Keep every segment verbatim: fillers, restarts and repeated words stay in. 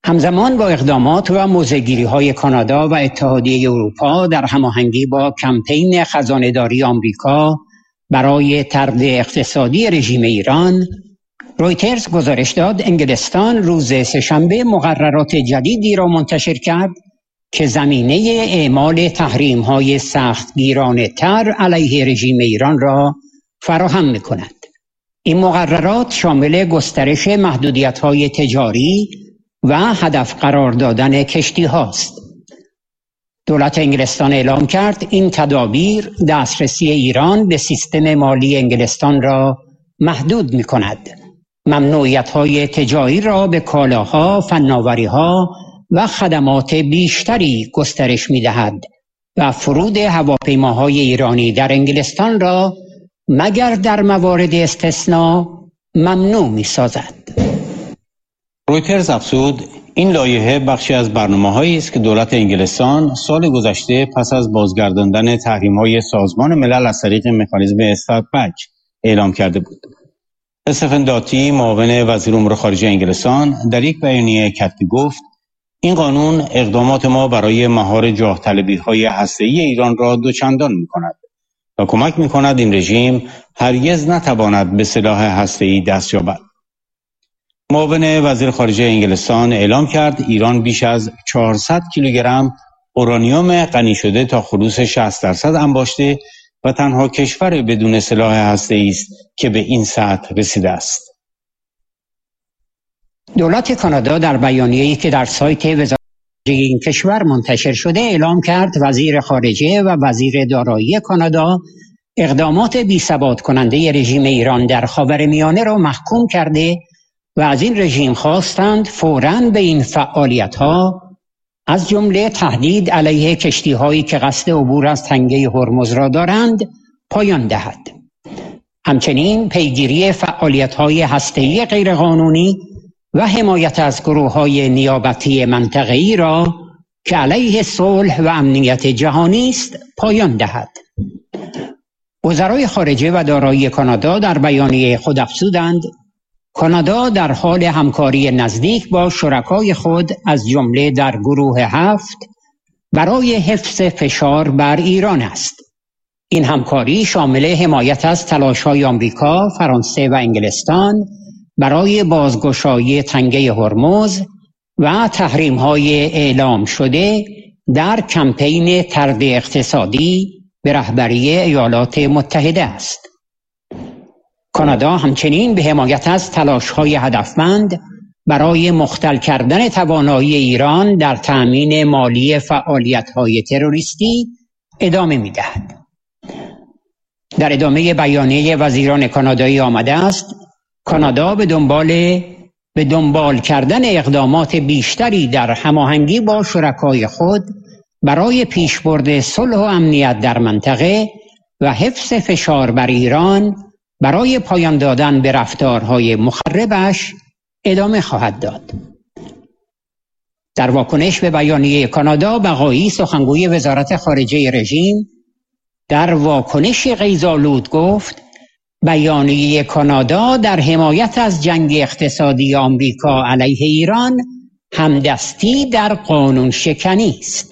همزمان با اقدامات و موضع‌گیری‌های کانادا و اتحادیه اروپا در هماهنگی با کمپین خزانه‌داری آمریکا برای طرد اقتصادی رژیم ایران، رویترز گزارش داد انگلستان روز سه‌شنبه مقررات جدیدی را منتشر کرد که زمینه اعمال تحریم‌های سختگیرانه‌تر علیه رژیم ایران را فراهم می‌کند. این مقررات شامل گسترش محدودیت‌های تجاری و هدف قرار دادن کشتی هاست. دولت انگلستان اعلام کرد این تدابیر دسترسی ایران به سیستم مالی انگلستان را محدود می کند. ممنوعیت های تجاری را به کالاها، فناوری‌ها و خدمات بیشتری گسترش می دهد و فرود هواپیماهای ایرانی در انگلستان را مگر در موارد استثناء ممنوع می سازد. رویترز افزود این لایحه بخشی از برنامه‌هایی است که دولت انگلستان سال گذشته پس از بازگرداندن تحریم‌های سازمان ملل از طریق مکانیزم استاتبک اعلام کرده بود. استفن داتی معاون وزیر امور خارجه انگلستان در یک بیانیه کتبی گفت این قانون اقدامات ما برای مهار جاه طلبی‌های هسته‌ای ایران را دوچندان می‌کند و کمک می‌کند این رژیم هرگز نتواند به سلاح هسته‌ای دست یابد. معاون وزیر خارجه انگلستان اعلام کرد ایران بیش از چهارصد کیلوگرم اورانیوم غنی شده تا خلوص شصت درصد انباشته و تنها کشور بدون سلاح هسته‌ای است که به این سطح رسیده است. دولت کانادا در بیانیه‌ای که در سایت وزارت این کشور منتشر شده اعلام کرد وزیر خارجه و وزیر دارایی کانادا اقدامات بی‌ثبات کننده رژیم ایران در خاورمیانه را محکوم کرده و از این رژیم خواستند فوراً به این فعالیت‌ها از جمله تهدید علیه کشتی‌هایی که قصد عبور از تنگه هرمز را دارند پایان دهد. همچنین پیگیری فعالیت‌های هسته‌ای غیرقانونی و حمایت از گروه‌های نیابتی منطقه‌ای را که علیه صلح و امنیت جهانی است پایان دهد. وزرای خارجه و دارایی کانادا در بیانیه خود افزودند کانادا در حال همکاری نزدیک با شرکای خود از جمله در گروه هفت برای حفظ فشار بر ایران است. این همکاری شامل حمایت از تلاش‌های آمریکا، فرانسه و انگلستان برای بازگشایی تنگه هرمز و تحریم‌های اعلام شده در کمپین طرد اقتصادی به رهبری ایالات متحده است. کانادا همچنین به حمایت از تلاش‌های هدفمند برای مختل کردن توانایی ایران در تأمین مالی فعالیت‌های تروریستی ادامه می‌دهد. در ادامه بیانیه وزیران کانادایی آمده است کانادا به دنبال به دنبال کردن اقدامات بیشتری در هماهنگی با شرکای خود برای پیشبرد صلح و امنیت در منطقه و حفظ فشار بر ایران برای پایان دادن به رفتارهای مخربش ادامه خواهد داد. در واکنش به بیانیه کانادا، بقایی سخنگوی وزارت خارجه رژیم در واکنش غیظ‌آلود گفت بیانیه کانادا در حمایت از جنگ اقتصادی آمریکا علیه ایران همدستی در قانون شکنی است.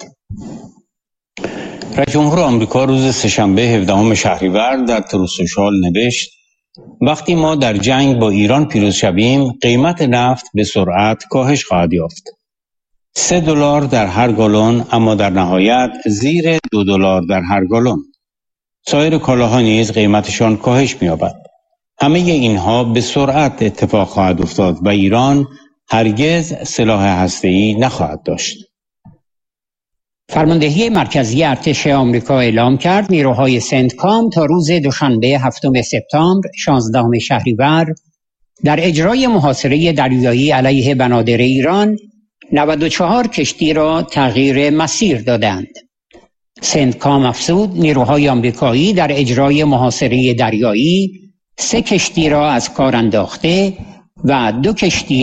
رئیس جمهور آمریکا روز سه‌شنبه هفدهم شهریور در تروت سوشال نوشت وقتی ما در جنگ با ایران پیروز شویم قیمت نفت به سرعت کاهش خواهد یافت. سه دلار در هر گالن، اما در نهایت زیر دو دلار در هر گالن. سایر کالاها نیز قیمتشان کاهش می‌یابد. همه اینها به سرعت اتفاق خواهد افتاد و ایران هرگز سلاح هسته‌ای نخواهد داشت. فرماندهی مرکزی ارتش آمریکا اعلام کرد نیروهای سنتکام تا روز دوشنبه هفتم سپتامبر شانزدهم شهریور در اجرای محاصره دریایی علیه بنادر ایران نود و چهار کشتی را تغییر مسیر دادند. سنتکام افزود نیروهای آمریکایی در اجرای محاصره دریایی سه کشتی را از کار انداخته و دو کشتی